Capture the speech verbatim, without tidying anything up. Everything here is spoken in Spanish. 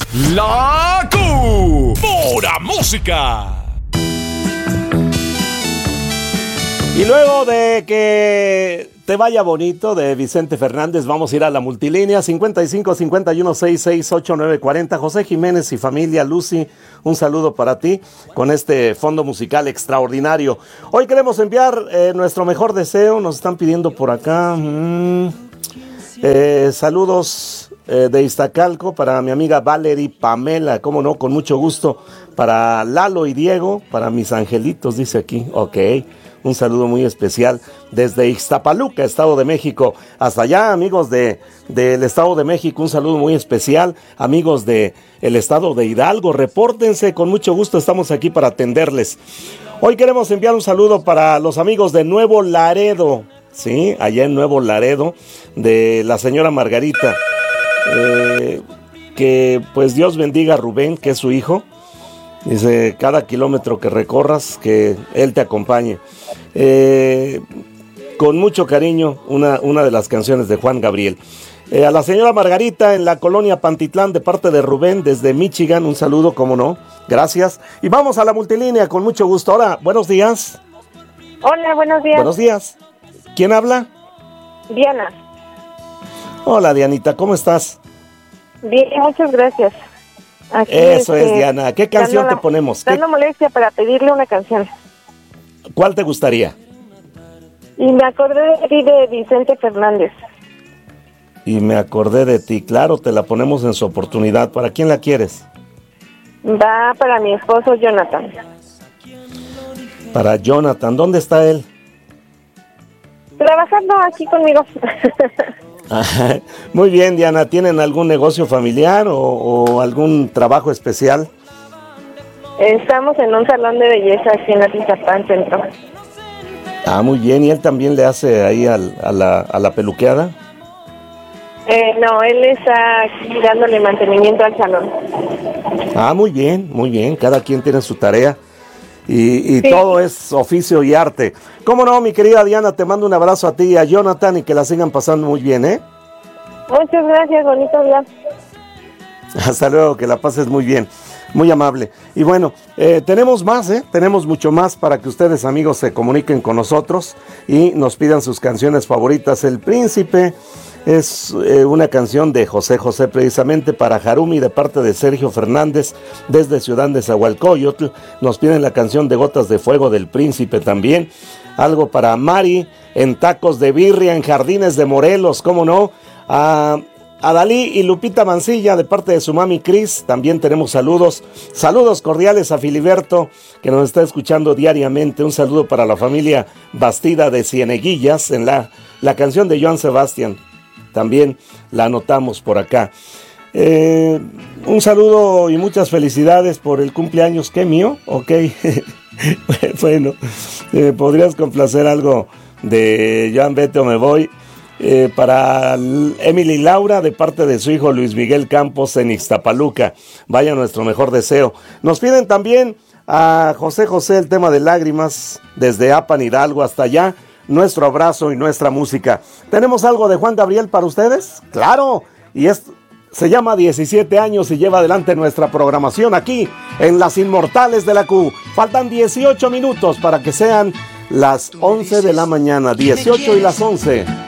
La Q. Pura música. Y luego de que te vaya bonito de Vicente Fernández, vamos a ir a la multilínea cincuenta y cinco cincuenta y uno sesenta y seis ochenta y nueve cuarenta. José Jiménez y familia, Lucy, un saludo para ti con este fondo musical extraordinario. Hoy queremos enviar eh, nuestro mejor deseo, nos están pidiendo por acá. Mm, eh, saludos eh, de Iztacalco para mi amiga Valerie Pamela, cómo no, con mucho gusto. Para Lalo y Diego, para mis angelitos, dice aquí, ok. Un saludo muy especial desde Ixtapaluca, Estado de México. Hasta allá, amigos de del Estado de México, un saludo muy especial. Amigos de el Estado de Hidalgo, repórtense, con mucho gusto estamos aquí para atenderles. Hoy queremos enviar un saludo para los amigos de Nuevo Laredo, sí, allá en Nuevo Laredo, de la señora Margarita. Eh, que pues Dios bendiga a Rubén, que es su hijo. Dice, cada kilómetro que recorras, que Él te acompañe. Eh, con mucho cariño, una, una de las canciones de Juan Gabriel. Eh, a la señora Margarita en la colonia Pantitlán, de parte de Rubén, desde Michigan, un saludo, cómo no, gracias. Y vamos a la multilínea, con mucho gusto. Hola, buenos días. Hola, buenos días. Buenos días. ¿Quién habla? Diana. Hola, Dianita, ¿cómo estás? Bien, muchas gracias. Aquí, Eso este, es, Diana. ¿Qué canción dando, te ponemos? ¿Qué... Dando molestia para pedirle una canción. ¿Cuál te gustaría? Y me acordé de ti, de Vicente Fernández. Y me acordé de ti. Claro, te la ponemos en su oportunidad. ¿Para quién la quieres? Va para mi esposo Jonathan. Para Jonathan. ¿Dónde está él? Trabajando aquí conmigo. Muy bien, Diana. ¿Tienen algún negocio familiar o, o algún trabajo especial? Estamos en un salón de belleza aquí en Atizapán Centro. Ah, muy bien. ¿Y él también le hace ahí al, a, la, a la peluqueada? Eh, no, él está aquí dándole mantenimiento al salón. Ah, muy bien, muy bien. Cada quien tiene su tarea. Y, y sí, todo es oficio y arte. ¿Cómo no, mi querida Diana? Te mando un abrazo a ti y a Jonathan y que la sigan pasando muy bien, ¿eh? Muchas gracias, bonito día. Hasta luego, que la pases muy bien. Muy amable. Y bueno, eh, tenemos más, ¿eh? Tenemos mucho más para que ustedes, amigos, se comuniquen con nosotros y nos pidan sus canciones favoritas. El Príncipe es eh, una canción de José José, precisamente para Harumi, de parte de Sergio Fernández, desde Ciudad de Nezahualcóyotl. Nos piden la canción de Gotas de Fuego del Príncipe también. Algo para Mari, en Tacos de Birria, en Jardines de Morelos, ¿cómo no? A... A Dalí y Lupita Mancilla, de parte de su mami Cris, también tenemos saludos. Saludos cordiales a Filiberto, que nos está escuchando diariamente. Un saludo para la familia Bastida de Cieneguillas, en la, la canción de Joan Sebastián. También la anotamos por acá. Eh, un saludo y muchas felicidades por el cumpleaños. ¿Qué, mío? Ok. Bueno, eh, ¿podrías complacer algo de Joan Vete o Me Voy? Eh, para Emily Laura, de parte de su hijo Luis Miguel Campos en Ixtapaluca. Vaya nuestro mejor deseo. Nos piden también a José José el tema de Lágrimas, desde Apan Hidalgo hasta allá. Nuestro abrazo y nuestra música. ¿Tenemos algo de Juan Gabriel para ustedes? ¡Claro! Y es, se llama diecisiete años y lleva adelante nuestra programación aquí en Las Inmortales de la Q. Faltan dieciocho minutos para que sean las once de la mañana. dieciocho y las once.